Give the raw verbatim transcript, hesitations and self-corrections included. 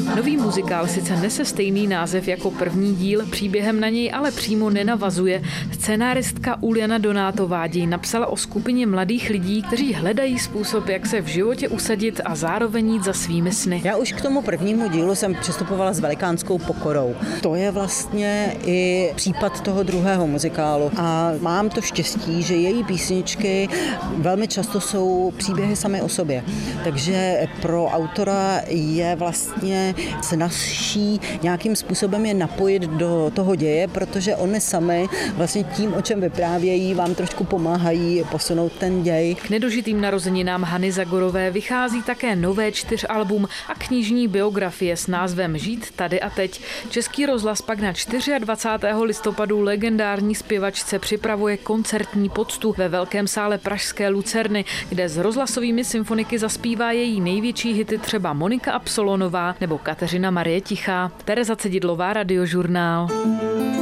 Nový muzikál sice nese stejný název jako první díl, příběhem na něj ale přímo nenavazuje. Scénáristka Uljana Donátová děj napsala o skupině mladých lidí, kteří hledají způsob, jak se v životě usadit a zároveň jít za svými sny. Já už k tomu prvnímu dílu jsem přistupovala s velikánskou pokorou. To je vlastně i případ toho druhého muzikálu a mám to štěstí, že její písničky velmi často jsou příběhy samy o sobě. Takže pro autora je vlastně snazší nějakým způsobem je napojit do toho děje, protože oni sami vlastně tím, o čem vyprávějí, vám trošku pomáhají posunout ten děj. K nedožitým narozeninám Hany Zagorové vychází také nové čtyřalbum a knižní biografie s názvem Žít tady a teď. Český rozhlas pak na dvacátého čtvrtého listopadu legendární zpěvačce připravuje koncertní poctu ve velkém sále pražské Lucerny, kde s rozhlasovými symfoniky zaspívá její největší hity třeba Monika Absolonová nebo Kateřina Marie Tichá. Tereza Cedidlová, Radiožurnál.